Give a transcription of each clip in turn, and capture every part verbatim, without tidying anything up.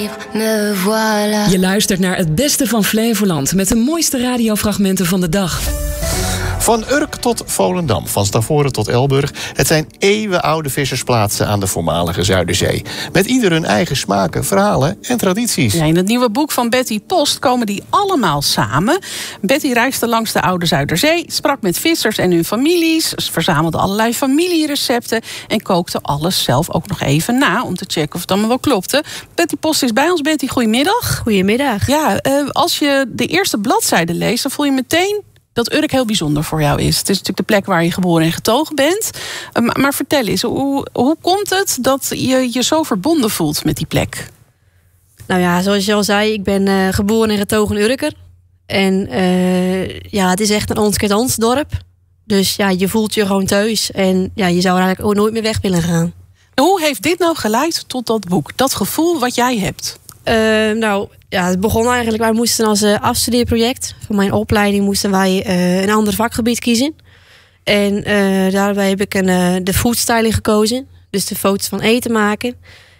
Je luistert naar het beste van Flevoland met de mooiste radiofragmenten van de dag. Van Urk tot Volendam, van Stavoren tot Elburg. Het zijn eeuwenoude vissersplaatsen aan de voormalige Zuiderzee. Met ieder hun eigen smaken, verhalen en tradities. Ja, in het nieuwe boek van Betty Post komen die allemaal samen. Betty reisde langs de oude Zuiderzee, sprak met vissers en hun families, verzamelde allerlei familierecepten en kookte alles zelf ook nog even na om te checken of het allemaal wel klopte. Betty Post is bij ons. Betty, goedemiddag. Goedemiddag. Ja, uh, als je de eerste bladzijde leest, dan voel je meteen dat Urk heel bijzonder voor jou is. Het is natuurlijk de plek waar je geboren en getogen bent. Uh, maar, maar vertel eens, hoe, hoe komt het dat je je zo verbonden voelt met die plek? Nou ja, zoals je al zei, ik ben uh, geboren en getogen Urker. En uh, ja, het is echt een ons kent ons dorp. Dus ja, je voelt je gewoon thuis. En ja, je zou er eigenlijk ook nooit meer weg willen gaan. Hoe heeft dit nou geleid tot dat boek? Dat gevoel wat jij hebt? Uh, nou, ja, het begon eigenlijk, wij moesten als uh, afstudeerproject van mijn opleiding moesten wij uh, een ander vakgebied kiezen. En uh, daarbij heb ik een, uh, de foodstyling gekozen. Dus de foto's van eten maken.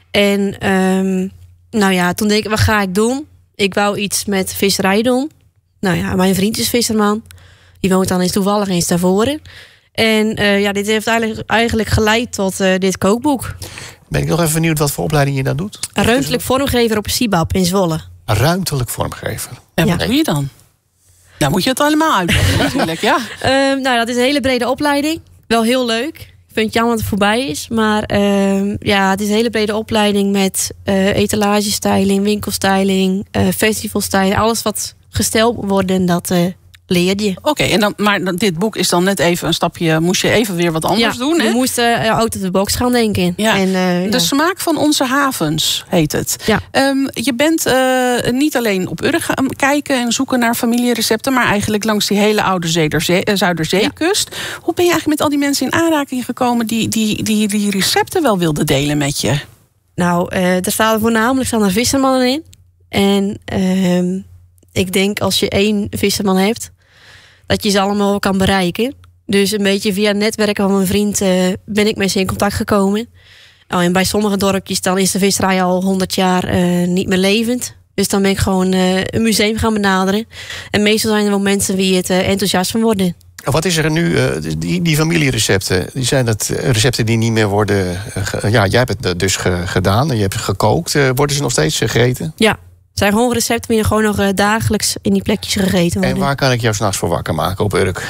En um, nou ja, toen denk ik, wat ga ik doen? Ik wou iets met visserij doen. Nou ja, mijn vriend is visserman. Die woont dan eens toevallig in Stavoren. En uh, ja, dit heeft eigenlijk, eigenlijk geleid tot uh, dit kookboek. Ben ik nog even benieuwd wat voor opleiding je dan dout? Een ruimtelijk vormgever op S I B A P in Zwolle. Een ruimtelijk vormgever. En Ja. wat doe je dan? Nou moet je het allemaal uitleggen natuurlijk, ja. Uh, nou, dat is een hele brede opleiding. Wel heel leuk. Ik vind het jammer dat het voorbij is. Maar uh, ja, het is een hele brede opleiding met uh, etalagestyling, winkelstyling, uh, festivalstyling. Alles wat gesteld moet worden, dat uh, leer je. Oké, okay, en dan, maar dan, dit boek is dan net even een stapje, moest je even weer wat anders ja, doen, hè? we moesten uh, out of the box gaan denken. Ja. En, uh, de ja. smaak van onze havens heet het. Ja. Um, je bent uh, niet alleen op Urk gaan kijken en zoeken naar familierecepten, maar eigenlijk langs die hele oude Zuiderzee, uh, Zuiderzeekust. Ja. Hoe ben je eigenlijk met al die mensen in aanraking gekomen die die, die, die recepten wel wilden delen met je? Nou, uh, er staan voornamelijk staan er vissermannen in. En uh, ik denk als je één visserman hebt, dat je ze allemaal kan bereiken. Dus een beetje via het netwerk van mijn vriend uh, ben ik met ze in contact gekomen. Oh, en bij sommige dorpjes dan is de visserij al honderd jaar uh, niet meer levend. Dus dan ben ik gewoon uh, een museum gaan benaderen. En meestal zijn er wel mensen die het uh, enthousiast van worden. Wat is er nu, uh, die, die familierecepten, die zijn het recepten die niet meer worden, uh, ge, ja, jij hebt het dus ge, gedaan, je hebt gekookt. Uh, worden ze nog steeds gegeten? Ja. Het zijn gewoon recepten die gewoon nog uh, dagelijks in die plekjes gegeten worden. En waar kan ik jou s'nachts voor wakker maken op Urk?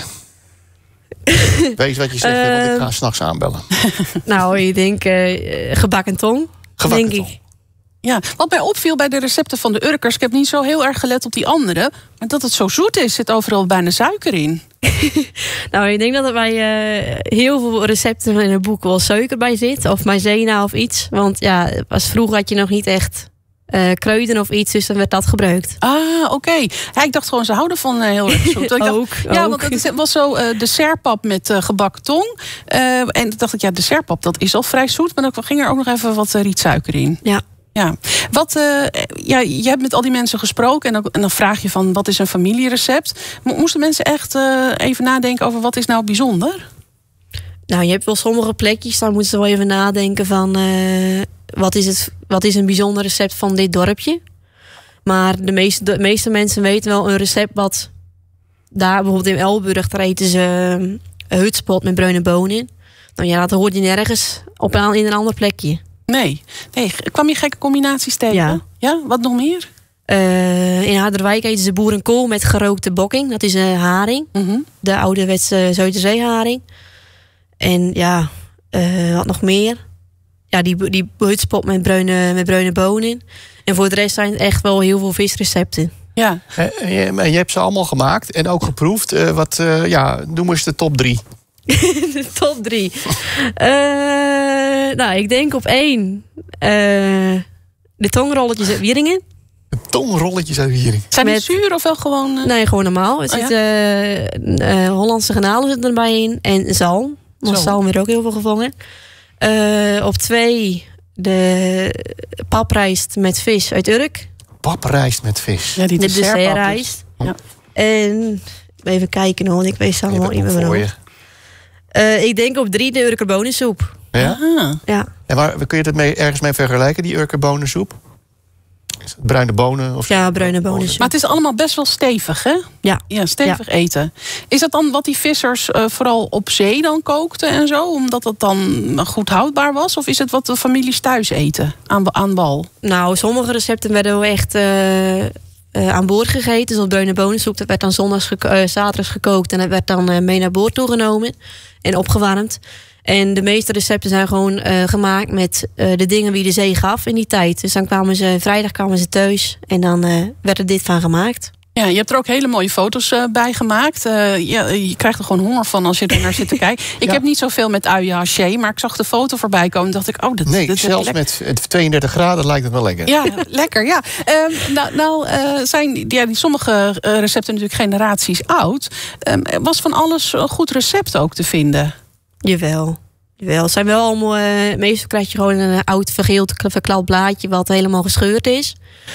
Wees wat je zegt, uh, want ik ga s'nachts aanbellen. Nou, ik denk uh, gebakken tong. Gebakken denk tong. Ik. Ja, wat mij opviel bij de recepten van de Urkers, ik heb niet zo heel erg gelet op die andere, maar dat het zo zoet is, zit overal bijna suiker in. Nou, ik denk dat er bij uh, heel veel recepten in het boek wel suiker bij zit. Of maïzena of iets. Want ja, als vroeger had je nog niet echt Uh, kruiden of iets, dus dan werd dat gebruikt. Ah, oké. Okay. Ja, ik dacht gewoon, ze houden van uh, heel erg zoet. Ik dacht, ook, ja, ook. want het was zo uh, dessertpap met uh, gebakken tong. Uh, en toen dacht ik, ja, dessertpap, dat is al vrij zoet. Maar dan ging er ook nog even wat uh, rietsuiker in. Ja. Ja. Wat, uh, ja, je hebt met al die mensen gesproken en dan, en dan vraag je van, wat is een familierecept? Moesten mensen echt uh, even nadenken over wat is nou bijzonder? Nou, je hebt wel sommige plekjes, daar moeten ze wel even nadenken van Uh, Wat is, het, wat is een bijzonder recept van dit dorpje? Maar de meeste, de meeste mensen weten wel een recept wat daar bijvoorbeeld in Elburg, daar eten ze een hutspot met bruine bonen. Nou ja, dat hoort je nergens op een, in een ander plekje. Nee. nee. Kwam je gekke combinaties tegen? Ja. Ja? Wat nog meer? Uh, in Harderwijk eten ze boerenkool met gerookte bokking. Dat is een haring. Mm-hmm. De ouderwetse Zuiderzeeharing. En ja, uh, wat nog meer? Ja, die, die hutspot met bruine, met bruine bonen. En voor de rest zijn het echt wel heel veel visrecepten. Ja. En je, je hebt ze allemaal gemaakt en ook geproefd. Uh, wat, uh, ja, noem eens de top drie. De top drie. uh, nou, ik denk op één. Uh, de tongrolletjes uit Wieringen. De tongrolletjes uit Wieringen. Zijn die Met, zuur of wel gewoon? Uh... Nee, gewoon normaal. Er zit oh, ja? uh, uh, Hollandse garnalen zitten erbij in. En zalm. Want zalm werd ook heel veel gevangen. Uh, op twee de paprijst met vis uit Urk. Paprijst met vis. Ja, die de dessertrijst. Ja. En even kijken nog, want ik weet ze allemaal niet meer waarom. Uh, ik denk op drie de Urker bonensoep. Ja? Ah. Ja. En waar kun je dat mee, ergens mee vergelijken, die Urker bonensoep? Bruine bonen of zo? Ja, bruine bonen. Maar het is allemaal best wel stevig, hè? Ja. Ja, stevig Ja. eten. Is dat dan wat die vissers uh, vooral op zee dan kookten en zo? Omdat het dan goed houdbaar was? Of is het wat de families thuis eten aan, aan wal? Nou, sommige recepten werden wel echt uh, uh, aan boord gegeten. Zoals bruine bonensoep, dat werd dan zondags geko- uh, zaterdags gekookt. En dat werd dan uh, mee naar boord toegenomen en opgewarmd. En de meeste recepten zijn gewoon uh, gemaakt met uh, de dingen die de zee gaf in die tijd. Dus dan kwamen ze, vrijdag kwamen ze thuis en dan uh, werd er dit van gemaakt. Ja, je hebt er ook hele mooie foto's uh, bij gemaakt. Uh, ja, je krijgt er gewoon honger van als je er naar zit te kijken. Ik Ja. heb niet zoveel met uien haché, maar ik zag de foto voorbij komen en dacht ik, oh, dat, Nee, dat is zelfs lekker. met tweeëndertig graden lijkt het wel lekker. Ja, lekker, ja. Um, nou, nou uh, zijn die, ja, die sommige uh, recepten natuurlijk generaties oud. Um, was van alles een goed recept ook te vinden? Jawel. Jawel. Het zijn wel allemaal, uh, meestal krijg je gewoon een oud vergeeld verklad blaadje wat helemaal gescheurd is.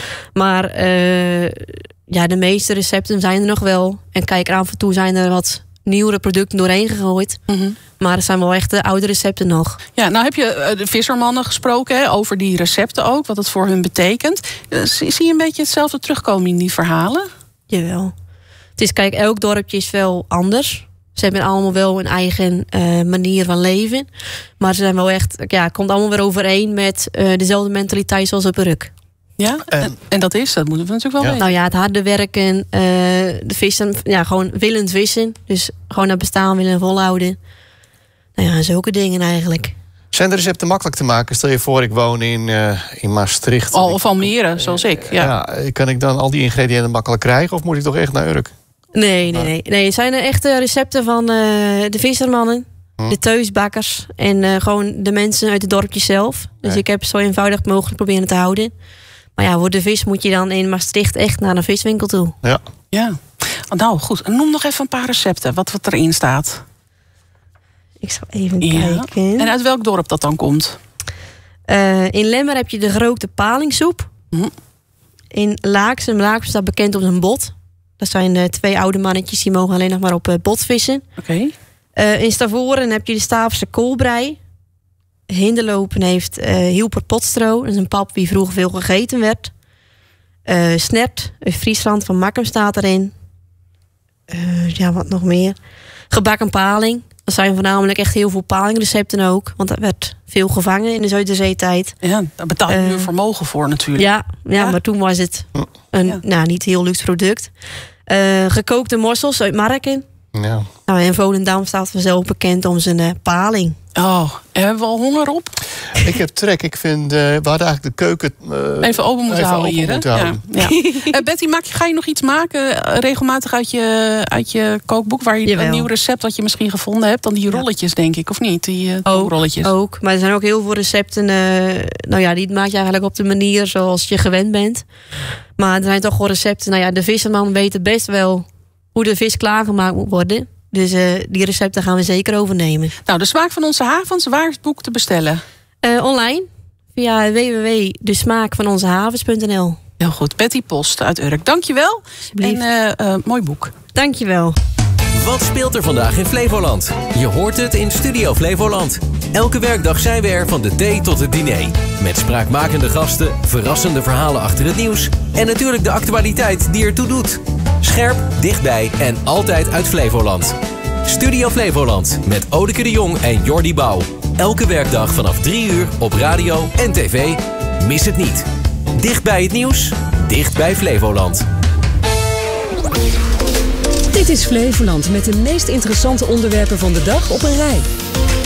Maar uh, ja, de meeste recepten zijn er nog wel. En kijk, af en toe zijn er wat nieuwere producten doorheen gegooid. Mm-hmm. Maar er zijn wel echt de oude recepten nog. Ja, nou heb je uh, de vissermannen gesproken hè, over die recepten ook, wat het voor hun betekent. Uh, zie, zie je een beetje hetzelfde terugkomen in die verhalen? Jawel. Het is, kijk, elk dorpje is wel anders. Ze hebben allemaal wel een eigen uh, manier van leven. Maar ze zijn wel echt, ja, het komt allemaal weer overeen met uh, dezelfde mentaliteit zoals op Urk. Ja, en, en, en dat is, dat moeten we natuurlijk wel Ja. weten. Nou ja, het harde werken, uh, de vissen, ja, gewoon willend vissen. Dus gewoon het bestaan willen volhouden. Nou ja, zulke dingen eigenlijk. Zijn de recepten makkelijk te maken? Stel je voor, ik woon in, uh, in Maastricht. Al, of Almere, zoals ik. Ja. Ja, kan ik dan al die ingrediënten makkelijk krijgen? Of moet ik toch echt naar Urk? Nee, nee, nee. nee het zijn er echte recepten van uh, de vissermannen, Hm. de thuisbakkers en uh, gewoon de mensen uit het dorpje zelf. Dus Nee. ik heb het zo eenvoudig mogelijk proberen te houden. Maar ja, voor de vis moet je dan in Maastricht echt naar een viswinkel toe. Ja. Ja. Nou goed, noem nog even een paar recepten, wat, wat erin staat. Ik zal even Ja. kijken. En uit welk dorp dat dan komt? Uh, in Lemmer heb je de gerookte palingsoep. Hm. In Laaksum, Laaksum staat bekend om zijn bot. Dat zijn uh, twee oude mannetjes die mogen alleen nog maar op uh, bot vissen. Oké. Okay. Uh, in Stavoren heb je de Staverse koolbrei. Hinderlopen heeft uh, Hielper potstro. Dat is een pap die vroeger veel gegeten werd. Uh, Snert uit Friesland van Makkum staat erin. Uh, ja, wat nog meer. Gebakken paling. Er zijn voornamelijk echt heel veel palingrecepten ook. Want er werd veel gevangen in de Zuiderzeetijd. Ja, daar betaal je nu Uh, vermogen voor natuurlijk. Ja, ja, Ja? maar toen was het een Ja. nou, niet heel luxe product. Uh, gekookte mossels uit Marken. Ja. Nou, en Volendam staat vanzelf bekend om zijn uh, paling. Oh, hebben we al honger op? Ik heb trek. Ik vind, uh, we hadden eigenlijk de keuken... Uh, Even open moeten even houden open hier. Hè? moeten houden. Ja, ja. uh, Betty, maak je, ga je nog iets maken uh, regelmatig uit je, uit je kookboek? Waar je Jawel. een nieuw recept wat je misschien gevonden hebt? Dan die rolletjes, denk ik, of niet? Die uh, rolletjes. Ook, maar er zijn ook heel veel recepten. Uh, nou ja, die maak je eigenlijk op de manier zoals je gewend bent. Maar er zijn toch wel recepten. Nou ja, de visserman weet het best wel hoe de vis klaargemaakt moet worden. Dus uh, die recepten gaan we zeker overnemen. Nou, de smaak van onze havens, waar is het boek te bestellen? Uh, online via w w w punt de smaak van onze havens punt n l. Heel goed, Betty Post uit Urk. Dankjewel. En uh, uh, mooi boek. Dankjewel. Wat speelt er vandaag in Flevoland? Je hoort het in Studio Flevoland. Elke werkdag zijn we er van de thee tot het diner. Met spraakmakende gasten, verrassende verhalen achter het nieuws... en natuurlijk de actualiteit die ertoe doet. Scherp, dichtbij en altijd uit Flevoland. Studio Flevoland met Odeke de Jong en Jordi Bouw. Elke werkdag vanaf drie uur op radio en tv. Mis het niet. Dicht bij het nieuws, dicht bij Flevoland. Dit is Flevoland met de meest interessante onderwerpen van de dag op een rij.